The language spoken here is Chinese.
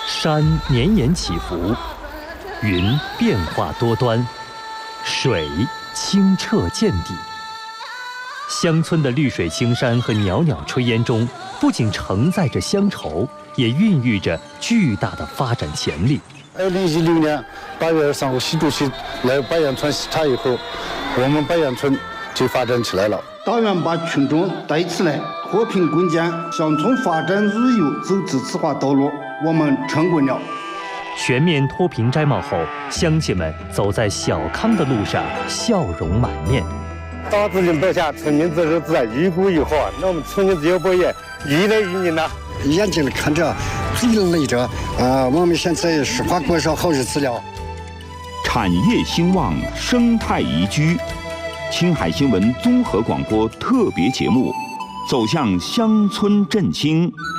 山绵延起伏，云变化多端，水清澈见底。乡村的绿水青山和袅袅炊烟中，不仅承载着乡愁，也孕育着巨大的发展潜力。 2016年8月23号，习主席来白杨村视察以后，我们白杨村就发展起来了。 党员把群众带起来，和平共建乡村发展日有走自治化道路，我们成功了。 全面脱贫摘帽后，乡亲们走在小康的路上，笑容满面。 大自领导下，村民自治自然，一步一好。那我们村民自由博业愈来愈宁了。 眼睛里看着，嘴里累着，我们现在实话过上好日子了。 产业兴旺，生态宜居。青海新闻综合广播特别节目，走向乡村振兴。